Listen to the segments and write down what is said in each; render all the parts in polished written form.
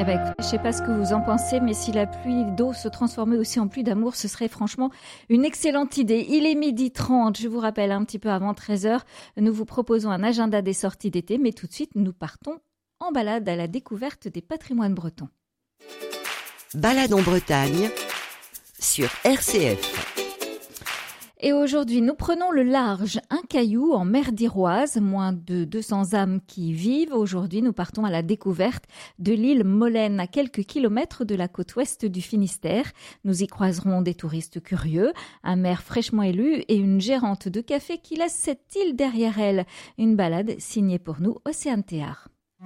Eh ben, écoutez, je ne sais pas ce que vous en pensez, mais si la pluie d'eau se transformait aussi en pluie d'amour, ce serait franchement une excellente idée. Il est 12h30, je vous rappelle, un petit peu avant 13h, nous vous proposons un agenda des sorties d'été, mais tout de suite, nous partons en balade à la découverte des patrimoines bretons. Balade en Bretagne sur RCF. Et aujourd'hui, nous prenons le large, un caillou en mer d'Iroise, moins de 200 âmes qui y vivent. Aujourd'hui, nous partons à la découverte de l'île Molène, à quelques kilomètres de la côte ouest du Finistère. Nous y croiserons des touristes curieux, un maire fraîchement élu et une gérante de café qui laisse cette île derrière elle. Une balade signée pour nous, Océane Théard.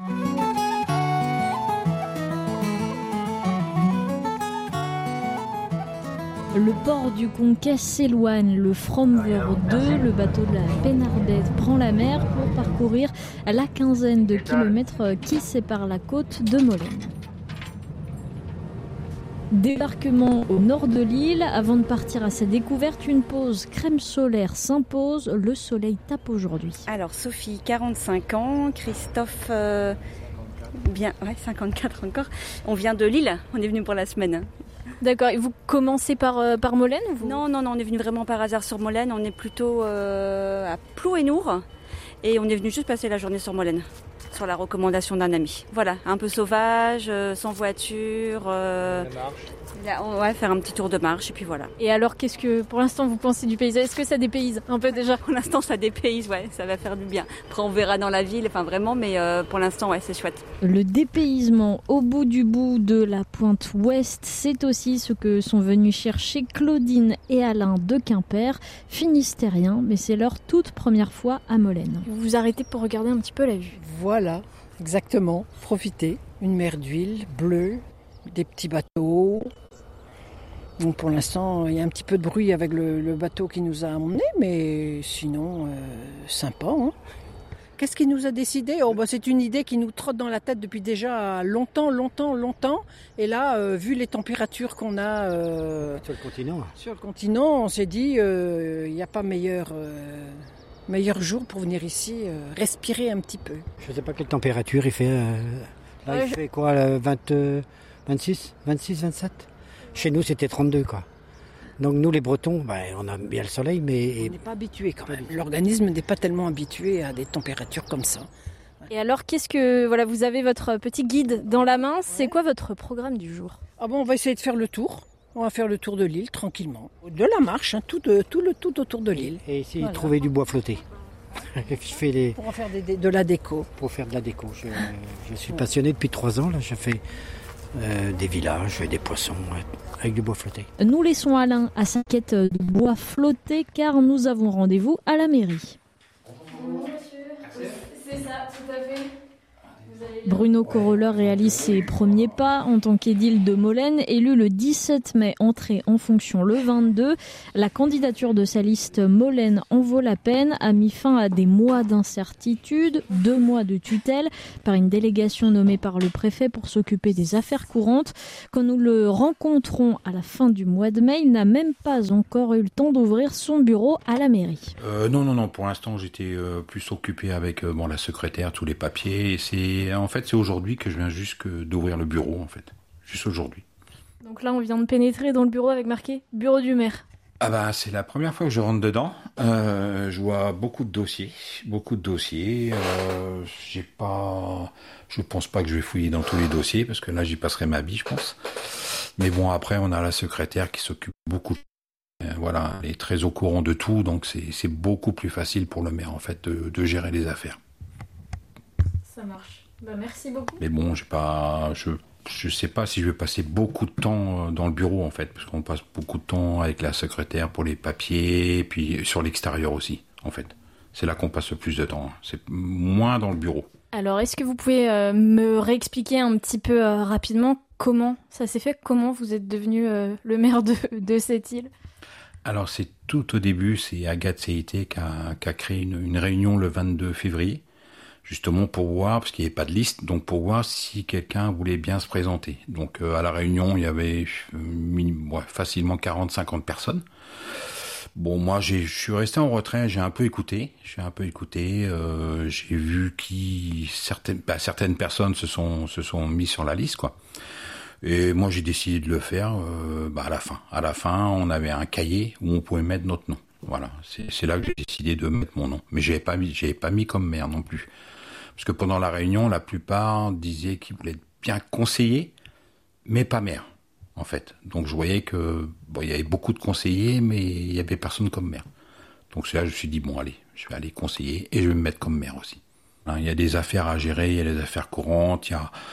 Le port du Conquet s'éloigne, le Frommer 2, le bateau de la Pénardette, prend la mer pour parcourir la quinzaine de kilomètres qui séparent la côte de Molène. Débarquement au nord de l'île, avant de partir à sa découverte, une pause crème solaire s'impose, le soleil tape aujourd'hui. Alors Sophie, 45 ans, Christophe, 54 encore, on vient de Lille, on est venu pour la semaine. D'accord, et vous commencez par Molène ou vous... Non, on est venu vraiment par hasard sur Molène, on est plutôt à Plouénour et on est venu juste passer la journée sur Molène, sur la recommandation d'un ami. Voilà, un peu sauvage, sans voiture, faire un petit tour de marche et puis voilà. Et alors qu'est-ce que pour l'instant vous pensez du paysage ? Est-ce que ça dépayse un peu déjà ? Pour l'instant ça dépayse, ouais, ça va faire du bien. Après on verra dans la ville, enfin vraiment, mais pour l'instant ouais, c'est chouette. Le dépaysement au bout du bout de la pointe ouest, c'est aussi ce que sont venus chercher Claudine et Alain de Quimper, finistériens, mais c'est leur toute première fois à Molène. Vous vous arrêtez pour regarder un petit peu la vue. Voilà, exactement, profitez. Une mer d'huile bleue, des petits bateaux. Donc pour l'instant, il y a un petit peu de bruit avec le bateau qui nous a emmenés, mais sinon, sympa. Hein. Qu'est-ce qui nous a décidé ? C'est une idée qui nous trotte dans la tête depuis déjà longtemps. Et là, vu les températures qu'on a sur le continent, on s'est dit, il n'y a pas meilleur jour pour venir ici, respirer un petit peu. Je ne sais pas quelle température il fait. Il fait quoi, 26, 27 ? Chez nous, c'était 32, quoi. Donc nous, les Bretons, on a bien le soleil, mais... On n'est pas habitués quand même. L'organisme n'est pas tellement habitué à des températures comme ça. Et alors, vous avez votre petit guide dans la main. C'est quoi votre programme du jour ? On va essayer de faire le tour. On va faire le tour de l'île, tranquillement. De la marche, tout autour de l'île. Et essayer de trouver du bois flotté. Pour en faire de la déco. Pour faire de la déco. Je suis passionné depuis 3 ans, là. Je fais des villages, des poissons, avec du bois flotté. Nous laissons Alain à sa quête de bois flotté car nous avons rendez-vous à la mairie. Bonjour monsieur, c'est ça, tout à fait. Bruno Coroller réalise ses premiers pas en tant qu'édile de Molène, élu le 17 mai, entré en fonction le 22. La candidature de sa liste Molène en vaut la peine a mis fin à des mois d'incertitude, 2 mois de tutelle par une délégation nommée par le préfet pour s'occuper des affaires courantes. Quand nous le rencontrons à la fin du mois de mai, il n'a même pas encore eu le temps d'ouvrir son bureau à la mairie. Non, pour l'instant j'étais plus occupé avec la secrétaire, tous les papiers, et c'est aujourd'hui que je viens juste d'ouvrir le bureau, en fait. Juste aujourd'hui. Donc là, on vient de pénétrer dans le bureau avec marqué « Bureau du maire ». C'est la première fois que je rentre dedans. Je vois beaucoup de dossiers. Je pense pas que je vais fouiller dans tous les dossiers, parce que là, j'y passerai ma vie, je pense. Mais bon, après, on a la secrétaire qui s'occupe beaucoup. Elle est très au courant de tout, donc c'est beaucoup plus facile pour le maire, en fait, de gérer les affaires. Ça marche. Merci beaucoup. Mais bon, je sais pas si je vais passer beaucoup de temps dans le bureau, en fait, parce qu'on passe beaucoup de temps avec la secrétaire pour les papiers, et puis sur l'extérieur aussi, en fait. C'est là qu'on passe le plus de temps. C'est moins dans le bureau. Alors, est-ce que vous pouvez me réexpliquer un petit peu rapidement comment ça s'est fait ? Comment vous êtes devenu le maire de cette île ? Alors, c'est tout au début, c'est Agathe Seité qui a créé une réunion le 22 février. Justement pour voir, parce qu'il n'y avait pas de liste, donc pour voir si quelqu'un voulait bien se présenter. Donc à la réunion, il y avait facilement 40-50 personnes. Bon, moi, je suis resté en retrait, j'ai un peu écouté, j'ai vu certaines personnes se sont mis sur la liste, quoi. Et moi, j'ai décidé de le faire, à la fin. À la fin, on avait un cahier où on pouvait mettre notre nom. Voilà. C'est là que j'ai décidé de mettre mon nom. Mais j'avais pas mis comme maire non plus. Parce que pendant la réunion, la plupart disaient qu'ils voulaient être bien conseillers, mais pas maire. En fait. Donc je voyais que il y avait beaucoup de conseillers, mais il y avait personne comme maire. Donc c'est là que je me suis dit allez, je vais aller conseiller et je vais me mettre comme maire aussi. Il y a des affaires à gérer, il y a des affaires courantes,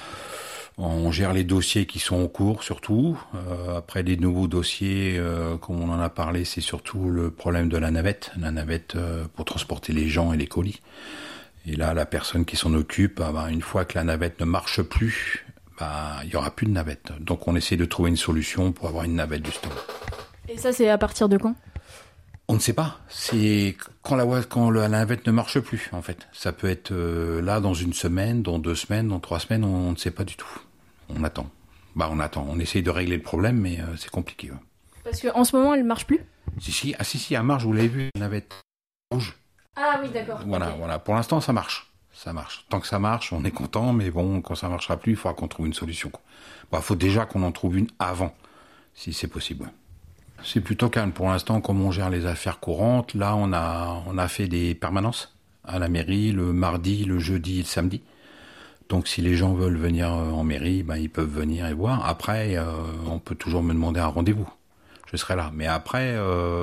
on gère les dossiers qui sont en cours surtout. Après les nouveaux dossiers, comme on en a parlé, c'est surtout le problème de la navette pour transporter les gens et les colis. Et là, la personne qui s'en occupe, une fois que la navette ne marche plus, il y aura plus de navette. Donc on essaie de trouver une solution pour avoir une navette justement. Et ça, c'est à partir de quand ? On ne sait pas. C'est quand la navette ne marche plus, en fait. Ça peut être là dans une semaine, dans 2 semaines, dans 3 semaines, on ne sait pas du tout. On attend. On attend. On essaye de régler le problème, mais c'est compliqué. Ouais. Parce qu'en ce moment, elle ne marche plus ? Si, elle marche, vous l'avez vu, la navette rouge. Ah oui, d'accord. Voilà. Pour l'instant, ça marche. Ça marche. Tant que ça marche, on est content, mais bon, quand ça marchera plus, il faudra qu'on trouve une solution. Faut déjà qu'on en trouve une avant, si c'est possible. C'est plutôt calme pour l'instant, comme on gère les affaires courantes. Là, on a fait des permanences à la mairie le mardi, le jeudi et le samedi. Donc, si les gens veulent venir en mairie, ils peuvent venir et voir. Après, on peut toujours me demander un rendez-vous. Je serai là. Mais après,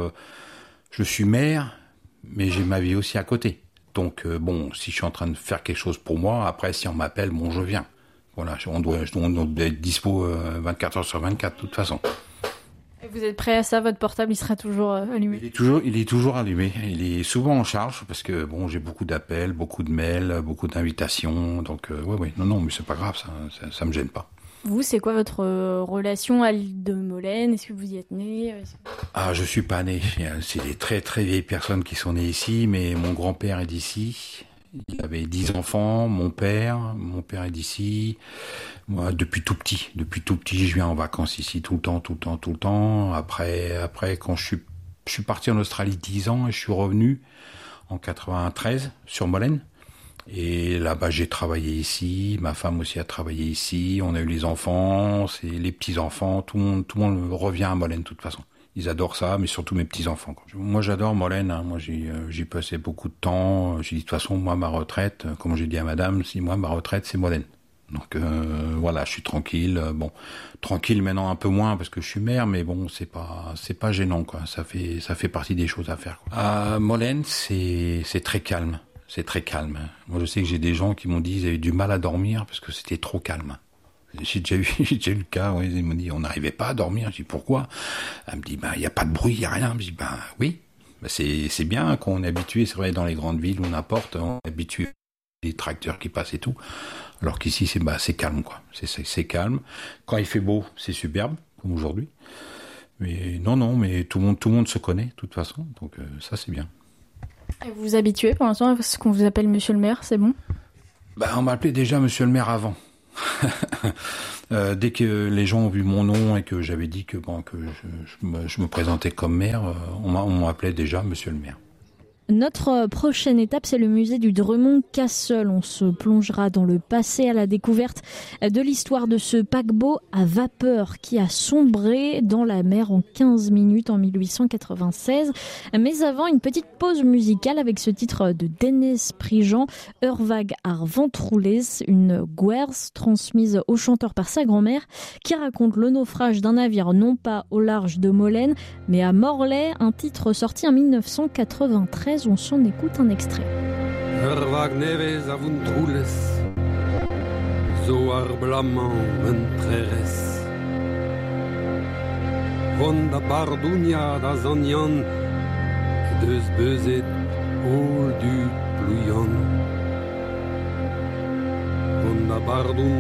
je suis maire, mais j'ai ma vie aussi à côté. Donc, si je suis en train de faire quelque chose pour moi, après, si on m'appelle, je viens. Voilà, on doit être dispo 24 heures sur 24, de toute façon. Et vous êtes prêt à ça ? Votre portable, il sera toujours allumé ? Il est toujours allumé. Il est souvent en charge, parce que, j'ai beaucoup d'appels, beaucoup de mails, beaucoup d'invitations. Donc, non, mais c'est pas grave, ça me gêne pas. Vous, c'est quoi votre relation à l'île de Molène ? Est-ce que vous y êtes né ? Je suis pas né. C'est des très très vieilles personnes qui sont nées ici, mais mon grand-père est d'ici. Il avait 10 enfants. Mon père est d'ici. Moi, depuis tout petit, je viens en vacances ici tout le temps. Après, quand je suis parti en Australie 10 ans et je suis revenu en 93 sur Molène. Et là-bas, j'ai travaillé ici, ma femme aussi a travaillé ici, on a eu les enfants, c'est les petits-enfants, tout le monde revient à Molène de toute façon. Ils adorent ça, mais surtout mes petits-enfants. Moi, j'adore Molène, moi j'ai passé beaucoup de temps, j'ai dit de toute façon, moi, ma retraite, comme j'ai dit à madame, ma retraite, c'est Molène. Donc je suis tranquille, tranquille maintenant un peu moins parce que je suis maire, mais c'est pas gênant, quoi. Ça fait partie des choses à faire, quoi. À Molène, c'est très calme. C'est très calme. Moi, je sais que j'ai des gens qui m'ont dit qu'ils avaient du mal à dormir parce que c'était trop calme. J'ai déjà eu le cas, oui, ils m'ont dit, on n'arrivait pas à dormir. Je dis, pourquoi? Elle me dit, il n'y a pas de bruit, il n'y a rien. Je dis, oui. C'est bien quand on est habitué, c'est vrai, dans les grandes villes ou n'importe, on est habitué des tracteurs qui passent et tout. Alors qu'ici, c'est calme, quoi. C'est calme. Quand il fait beau, c'est superbe, comme aujourd'hui. Mais non, mais tout le monde se connaît, de toute façon. Donc, ça, c'est bien. Et vous vous habituez pour l'instant à ce qu'on vous appelle Monsieur le maire, c'est bon ? On m'appelait déjà Monsieur le maire avant. Dès que les gens ont vu mon nom et que j'avais dit que je me présentais comme maire, on m'appelait déjà Monsieur le maire. Notre prochaine étape, c'est le musée du Drumont Castle. On se plongera dans le passé à la découverte de l'histoire de ce paquebot à vapeur qui a sombré dans la mer en 15 minutes en 1896. Mais avant, une petite pause musicale avec ce titre de Dennis Prigent, Urvag ar Ventroules, une gwerz transmise au chanteur par sa grand-mère qui raconte le naufrage d'un navire non pas au large de Molène, mais à Morlaix, un titre sorti en 1993. On s'en écoute un extrait. Urvag nevez a Ventroules, zo ar blamant entreres. Von da bardounia da zanian, deus beuzet ol du plouyan. Von da bardounia